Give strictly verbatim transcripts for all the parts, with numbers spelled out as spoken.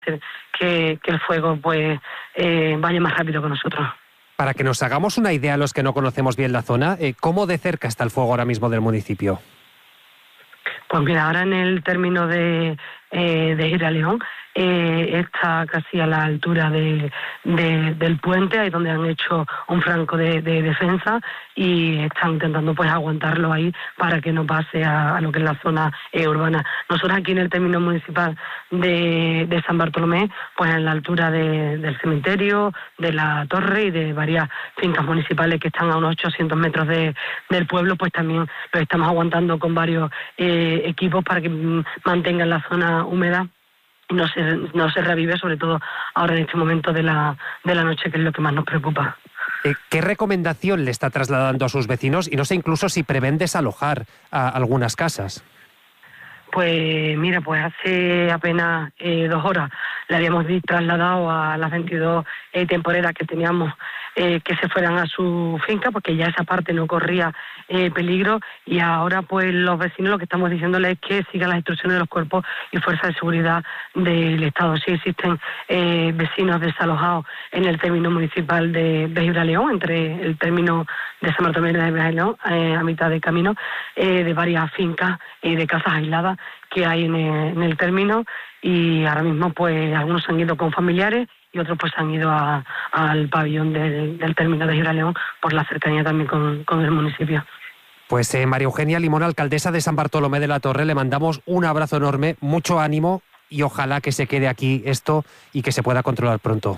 que, que el fuego pues eh, vaya más rápido que nosotros. Para que nos hagamos una idea los que no conocemos bien la zona, eh, ¿cómo de cerca está el fuego ahora mismo del municipio? Pues mira, ahora en el término de, eh, de Giraleón eh, está casi a la altura de, de, del puente, ahí donde han hecho un franco de, de defensa y están intentando pues aguantarlo ahí para que no pase a, a lo que es la zona eh, urbana. Nosotros aquí en el término municipal de, de San Bartolomé, pues en la altura de, del cementerio, de la torre y de varias fincas municipales que están a unos ochocientos metros de, del pueblo, pues también lo estamos aguantando con varios eh, equipos para que mm, mantengan la zona húmeda. No se, no se revive, sobre todo ahora en este momento de la, de la noche, que es lo que más nos preocupa. Eh, ¿Qué recomendación le está trasladando a sus vecinos? Y no sé incluso si prevén desalojar a algunas casas. Pues mira, pues hace apenas eh, dos horas le habíamos trasladado a las veintidós eh, temporeras que teníamos eh, que se fueran a su finca, porque ya esa parte no corría eh, peligro, y ahora pues los vecinos lo que estamos diciéndoles es que sigan las instrucciones de los cuerpos y fuerzas de seguridad del Estado. Sí existen eh, vecinos desalojados en el término municipal de, de Giraleón, entre el término de San Bartolomé y de Giraleón, eh, a mitad de camino, eh, de varias fincas y eh, de casas aisladas que hay en el, en el término, y ahora mismo pues algunos han ido con familiares y otros pues han ido a, al pabellón del, del término de Giraleón por la cercanía también con, con el municipio. Pues eh, María Eugenia Limón, alcaldesa de San Bartolomé de la Torre, le mandamos un abrazo enorme, mucho ánimo y ojalá que se quede aquí esto y que se pueda controlar pronto.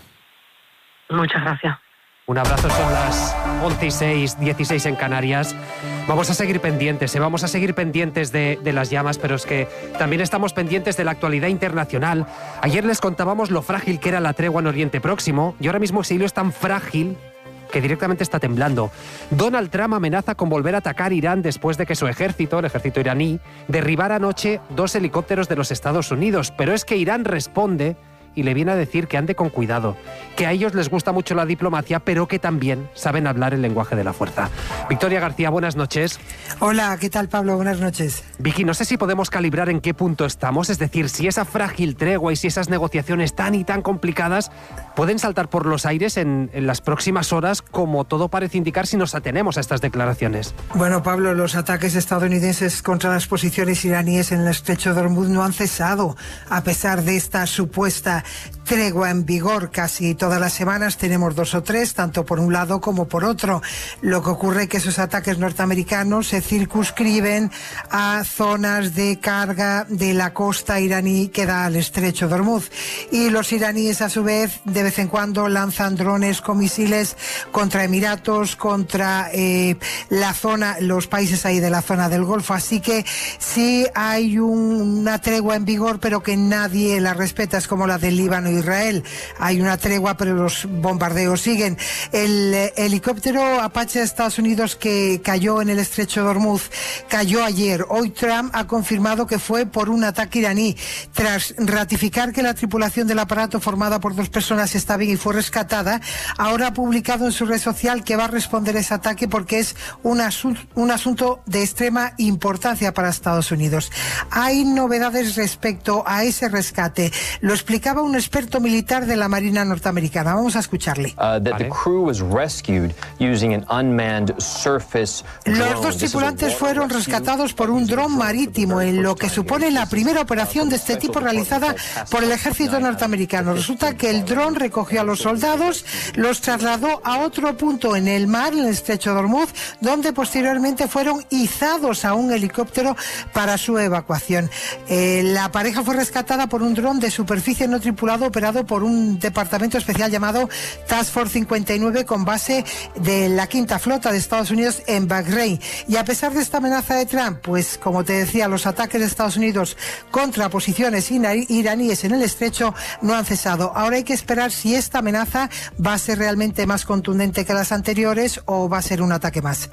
Muchas gracias. Un abrazo, son las once y seis, dieciséis en Canarias. Vamos a seguir pendientes, ¿eh? vamos a seguir pendientes de, de las llamas, pero es que también estamos pendientes de la actualidad internacional. Ayer les contábamos lo frágil que era la tregua en Oriente Próximo y ahora mismo ese hilo es tan frágil que directamente está temblando. Donald Trump amenaza con volver a atacar Irán después de que su ejército, el ejército iraní, derribara anoche dos helicópteros de los Estados Unidos. Pero es que Irán responde y le viene a decir que ande con cuidado, que a ellos les gusta mucho la diplomacia, pero que también saben hablar el lenguaje de la fuerza. Victoria García, buenas noches. Hola, ¿qué tal, Pablo? Buenas noches. Vicky, no sé si podemos calibrar en qué punto estamos, es decir, si esa frágil tregua y si esas negociaciones tan y tan complicadas pueden saltar por los aires en, en las próximas horas, como todo parece indicar si nos atenemos a estas declaraciones. Bueno, Pablo, los ataques estadounidenses contra las posiciones iraníes en el estrecho de Hormuz no han cesado, a pesar de esta supuesta tregua en vigor. Casi todas las semanas tenemos dos o tres, tanto por un lado como por otro. Lo que ocurre es que esos ataques norteamericanos se circunscriben a zonas de carga de la costa iraní que da al estrecho de Hormuz. Y los iraníes, a su vez, de vez en cuando lanzan drones con misiles contra Emiratos, contra eh, la zona, los países ahí de la zona del Golfo. Así que sí hay un, una tregua en vigor, pero que nadie la respeta. Es como la del Líbano e Israel. Hay una tregua, pero los bombardeos siguen. El eh, helicóptero Apache de Estados Unidos que cayó en el estrecho de Hormuz cayó ayer. Hoy Trump ha confirmado que fue por un ataque iraní. Tras ratificar que la tripulación del aparato, formada por dos personas, está bien y fue rescatada, ahora ha publicado en su red social que va a responder a ese ataque porque es un, asu- un asunto de extrema importancia para Estados Unidos. Hay novedades respecto a ese rescate. Lo explicaba un experto militar de la Marina norteamericana. Vamos a escucharle. Uh, that the crew was rescued using an unmanned surface drone. Los dos tripulantes fueron rescatados por un dron marítimo, en lo que supone la primera operación de este tipo realizada por el ejército norteamericano. Resulta que el dron recogió a los soldados, los trasladó a otro punto en el mar, en el estrecho de Hormuz, donde posteriormente fueron izados a un helicóptero para su evacuación. Eh, la pareja fue rescatada por un dron de superficie no tripulado operado por un departamento especial llamado Task Force cincuenta y nueve con base de la quinta flota de Estados Unidos en Bahrein. Y a pesar de esta amenaza de Trump, pues como te decía, los ataques de Estados Unidos contra posiciones iraníes en el estrecho no han cesado. Ahora hay que esperar si esta amenaza va a ser realmente más contundente que las anteriores o va a ser un ataque más.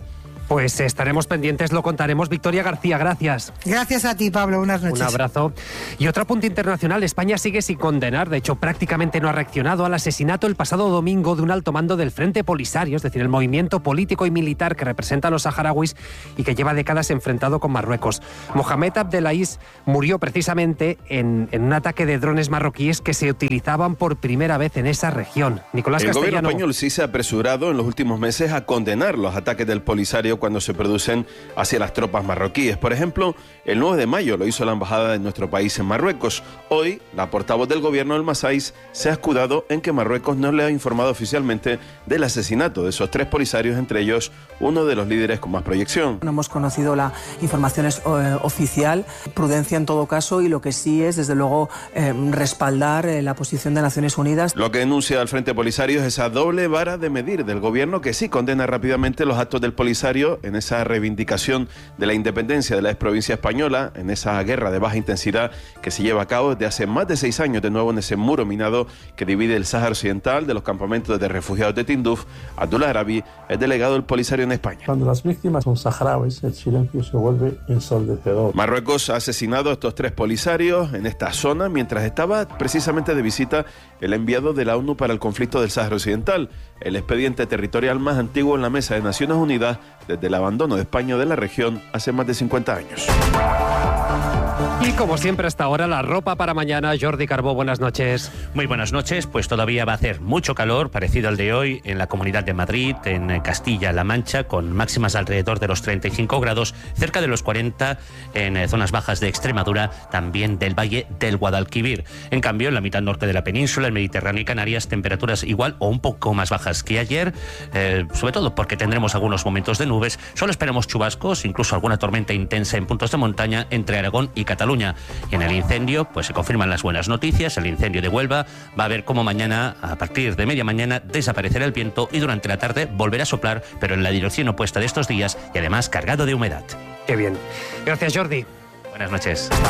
Pues estaremos pendientes, lo contaremos. Victoria García, gracias. Gracias a ti, Pablo. Buenas noches. Un abrazo. Y otro apunte internacional. España sigue sin condenar, de hecho prácticamente no ha reaccionado al asesinato el pasado domingo de un alto mando del Frente Polisario, es decir, el movimiento político y militar que representa a los saharauis y que lleva décadas enfrentado con Marruecos. Mohamed Abdelaziz murió precisamente en, en un ataque de drones marroquíes que se utilizaban por primera vez en esa región. Nicolás El Castellano. gobierno español sí se ha apresurado en los últimos meses a condenar los ataques del Polisario cuando se producen hacia las tropas marroquíes. Por ejemplo, el nueve de mayo lo hizo la embajada de nuestro país en Marruecos. Hoy, la portavoz del gobierno del Masais se ha escudado en que Marruecos no le ha informado oficialmente del asesinato de esos tres polisarios, entre ellos uno de los líderes con más proyección. No hemos conocido la información es, eh, oficial, prudencia en todo caso, y lo que sí es, desde luego, eh, respaldar eh, la posición de Naciones Unidas. Lo que denuncia al Frente Polisario es esa doble vara de medir del gobierno, que sí condena rápidamente los actos del Polisario en esa reivindicación de la independencia de la exprovincia española, en esa guerra de baja intensidad que se lleva a cabo desde hace más de seis años, de nuevo en ese muro minado que divide el Sáhara Occidental de los campamentos de refugiados de Tinduf. Abdullah Arabi es delegado del Polisario en España. Cuando las víctimas son saharauis, el silencio se vuelve ensordecedor. Marruecos ha asesinado a estos tres polisarios en esta zona mientras estaba precisamente de visita el enviado de la ONU para el conflicto del Sáhara Occidental, el expediente territorial más antiguo en la Mesa de Naciones Unidas desde el abandono de España de la región hace más de cincuenta años. Y como siempre hasta ahora, la ropa para mañana. Jordi Carbó, buenas noches. Muy buenas noches. Pues todavía va a hacer mucho calor, parecido al de hoy, en la Comunidad de Madrid, en Castilla-La Mancha, con máximas alrededor de los treinta y cinco grados, cerca de los cuarenta en zonas bajas de Extremadura, también del Valle del Guadalquivir. En cambio, en la mitad norte de la península, el Mediterráneo y Canarias, temperaturas igual o un poco más bajas que ayer, eh, sobre todo porque tendremos algunos momentos de nubes. Solo esperamos chubascos, incluso alguna tormenta intensa en puntos de montaña entre Aragón y Cataluña. Y en el incendio, pues se confirman las buenas noticias. El incendio de Huelva va a ver cómo mañana, a partir de media mañana, desaparecerá el viento y durante la tarde volverá a soplar, pero en la dirección opuesta de estos días y además cargado de humedad. Qué bien. Gracias, Jordi. Buenas noches. Hasta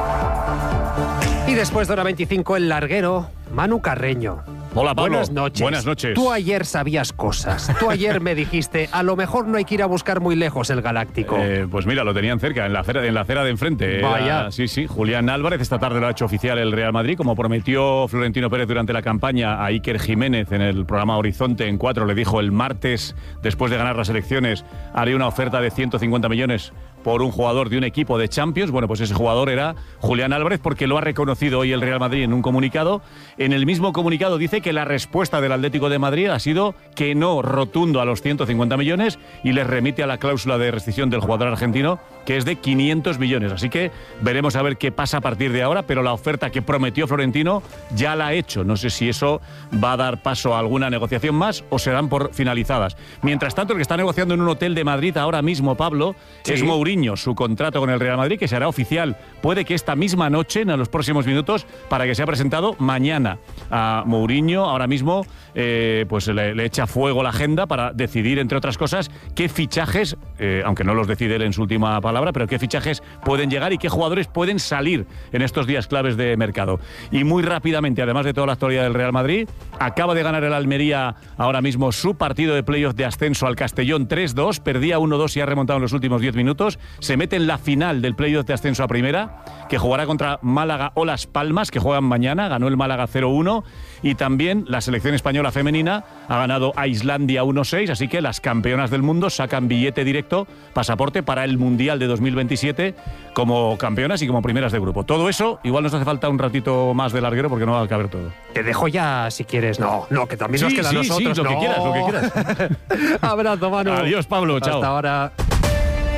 ahora. Y después de hora veinticinco, el larguero, Manu Carreño. Hola, Pablo. Buenas noches. Buenas noches. Tú ayer sabías cosas. Tú ayer me dijiste, a lo mejor no hay que ir a buscar muy lejos el Galáctico. Eh, pues mira, lo tenían cerca, en la acera, en la acera de enfrente. Vaya. Era, sí, sí. Julián Álvarez esta tarde lo ha hecho oficial el Real Madrid, como prometió Florentino Pérez durante la campaña a Iker Jiménez en el programa Horizonte en cuatro. Le dijo el martes, después de ganar las elecciones, haré una oferta de ciento cincuenta millones por un jugador de un equipo de Champions. Bueno, pues ese jugador era Julián Álvarez, porque lo ha reconocido hoy el Real Madrid en un comunicado. En el mismo comunicado dice que la respuesta del Atlético de Madrid ha sido que no rotundo a los ciento cincuenta millones y les remite a la cláusula de rescisión del jugador argentino, que es de quinientos millones. Así que veremos a ver qué pasa a partir de ahora, pero la oferta que prometió Florentino ya la ha hecho. No sé si eso va a dar paso a alguna negociación más o se dan por finalizadas. Mientras tanto, el que está negociando en un hotel de Madrid ahora mismo, Pablo, sí, es Mourinho. Su contrato con el Real Madrid, que será oficial, puede que esta misma noche, en los próximos minutos, para que sea presentado mañana. A Mourinho ahora mismo eh, pues le, le echa fuego la agenda para decidir, entre otras cosas, qué fichajes, eh, aunque no los decide él en su última palabra, pero qué fichajes pueden llegar y qué jugadores pueden salir en estos días claves de mercado. Y muy rápidamente, además de toda la actualidad del Real Madrid, acaba de ganar el Almería ahora mismo su partido de playoff de ascenso al Castellón tres dos, perdía uno dos y ha remontado en los últimos diez minutos. Se mete en la final del playoff de ascenso a primera, que jugará contra Málaga o Las Palmas, que juegan mañana. Ganó el Málaga cero uno. Y también la selección española femenina ha ganado a Islandia uno seis, así que las campeonas del mundo sacan billete directo, pasaporte para el Mundial de dos mil veintisiete como campeonas y como primeras de grupo. Todo eso, igual nos hace falta un ratito más de larguero porque no va a caber todo. Te dejo ya si quieres. No, no, que también sí, nos queda sí, a nosotros. Sí, lo no. que quieras, lo que quieras. Abrazo, Manu. Adiós, Pablo. Chao. Hasta ahora.